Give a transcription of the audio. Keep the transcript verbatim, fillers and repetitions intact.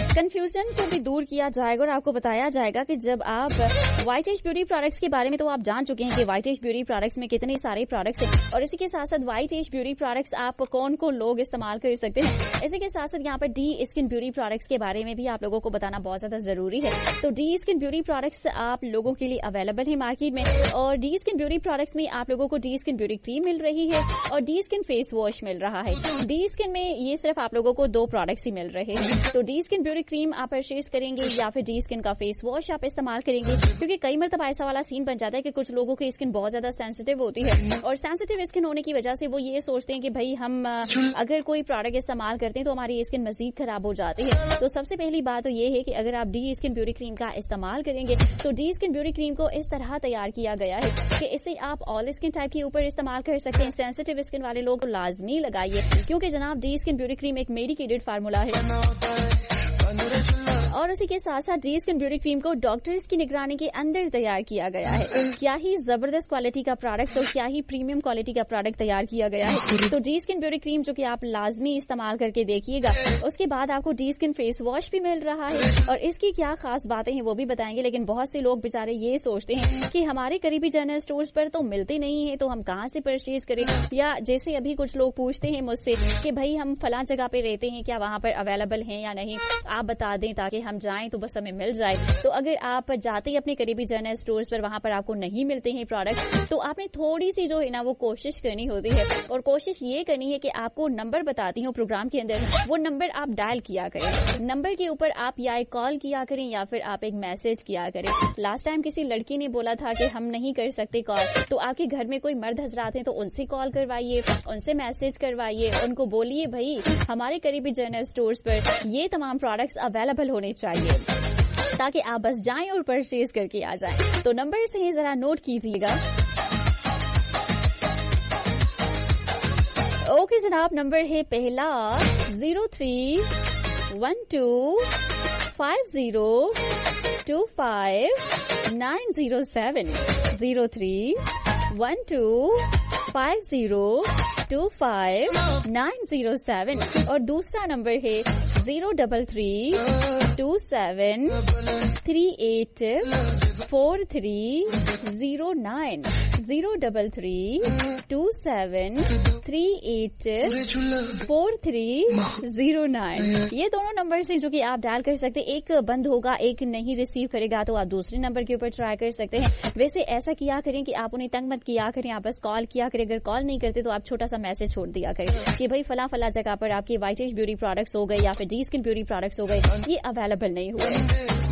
Confusion کو بھی دور کیا جائے گا اور آپ کو بتایا جائے گا کہ جب آپ وائٹ ایج بیوٹی پروڈکٹس کے بارے میں تو آپ جان چکے ہیں کہ وائٹ ایج بیوٹی پروڈکٹس میں کتنے سارے پروڈکٹس ہیں اور اسی کے ساتھ ساتھ وائٹ ایج بیوٹی پروڈکٹس آپ کون کون لوگ استعمال کر سکتے ہیں. اسی کے ساتھ ساتھ یہاں پر ڈی اسکن بیوٹی پروڈکٹس کے بارے میں بھی آپ لوگوں کو بتانا بہت زیادہ ضروری ہے. تو ڈی اسکن بیوٹی پروڈکٹس آپ لوگوں کے لیے اویلیبل ہے مارکیٹ میں اور ڈی اسکن بیوٹی پروڈکٹس میں آپ لوگوں کو ڈی اسکن بیوٹی کریم مل رہی ہے اور ڈی اسکن فیس واش مل رہا ہے. ڈی اسکن میں یہ صرف آپ لوگوں کو دو پروڈکٹس ہی مل رہے ہیں. تو ڈی اسکن بیوٹی کریم آپ پرچیز کریں گے یا پھر ڈی اسکن کا فیس واش آپ استعمال کریں گے, کیونکہ کئی مرتبہ ایسا والا سین بن جاتا ہے کہ کچھ لوگوں کی اسکن بہت زیادہ سینسیٹیو ہوتی ہے اور سینسیٹیو اسکن ہونے کی وجہ سے وہ یہ سوچتے ہیں کہ بھائی ہم اگر کوئی پروڈکٹ استعمال کرتے ہیں تو ہماری اسکن مزید خراب ہو جاتی ہے. تو سب سے پہلی بات تو یہ ہے کہ اگر آپ ڈی اسکن بیوٹی کریم کا استعمال کریں گے تو ڈی اسکن بیوٹی کریم کو اس طرح تیار کیا گیا ہے کہ اسے آپ آل اسکن ٹائپ کے اوپر استعمال کر سکتے ہیں. سینسیٹیو اسکن والے لوگ لازمی لگائیے کیونکہ جناب ڈی اسکن بیوٹی کریم ایک میڈیکیٹڈ فارمولا ہے اور اسی کے ساتھ ساتھ ڈی اسکن بیوٹی کریم کو ڈاکٹرز کی نگرانی کے اندر تیار کیا گیا ہے. کیا ہی زبردست کوالٹی کا پروڈکٹ اور کیا ہی پریمیم کوالٹی کا پروڈکٹ تیار کیا گیا ہے. تو ڈی اسکن بیوٹی کریم جو کہ آپ لازمی استعمال کر کے دیکھیے گا. اس کے بعد آپ کو ڈی اسکن فیس واش بھی مل رہا ہے اور اس کی کیا خاص باتیں ہیں وہ بھی بتائیں گے. لیکن بہت سے لوگ بےچارے یہ سوچتے ہیں کہ ہمارے قریبی جنرل اسٹورز پر تو ملتے نہیں ہیں تو ہم کہاں سے پرچیز کریں, یا جیسے ابھی کچھ لوگ پوچھتے ہیں مجھ سے کہ بھائی ہم فلاں جگہ پہ رہتے ہیں کیا وہاں پر اویلیبل ہیں یا نہیں, آپ بتا دیں تاکہ ہم جائیں تو بس ہمیں مل جائے. تو اگر آپ جاتے اپنے قریبی جنرل اسٹورز پر وہاں پر آپ کو نہیں ملتے ہیں پروڈکٹ تو آپ نے تھوڑی سی جو ہے نا وہ کوشش کرنی ہوتی ہے اور کوشش یہ کرنی ہے کہ آپ کو نمبر بتاتی ہوں پروگرام کے اندر, وہ نمبر آپ ڈائل کیا کریں. نمبر کے اوپر آپ یا ایک کال کیا کریں یا پھر آپ ایک میسج کیا کریں. لاسٹ ٹائم کسی لڑکی نے بولا تھا کہ ہم نہیں کر سکتے کال, تو آپ کے گھر میں کوئی مرد حضرات ہیں تو ان سے کال کروائیے, ان سے میسج کروائیے, ان کو بولیے بھائی ہمارے قریبی جنرل اسٹورز پر یہ تمام پروڈکٹس اویلیبل ہونے چاہیے تاکہ آپ بس جائیں اور پرچیز کر کے آ جائیں. تو نمبر سے ہی ذرا نوٹ کیجیے گا. اوکے جناب, نمبر ہے پہلا zero three one to five zero to five nine zero seven zero three one to five zero to five nine zero seven اور دوسرا نمبر ہے zero double three to seven three eight four three zero nine zero double three to seven three eight four three zero nine. یہ دونوں number ہیں جو کہ آپ dial کر سکتے. ایک بند ہوگا, ایک نہیں ریسیو کرے گا تو آپ دوسرے نمبر کے اوپر ٹرائی کر سکتے ہیں. ویسے ایسا کیا کریں کہ آپ انہیں تنگ مت کیا کریں, آپ بس کال کیا کریں. اگر کال نہیں کرتے تو آپ چھوٹا سا میسج چھوڑ دیا کریں کہ بھائی فلاں فلاں جگہ پر آپ کی وائٹ ایج بیوٹی پروڈکٹس ہو گئے یا پھر ڈی اسکن بیوٹی پروڈکٹس ہو گئے, یہ اویلیبل نہیں ہوئے.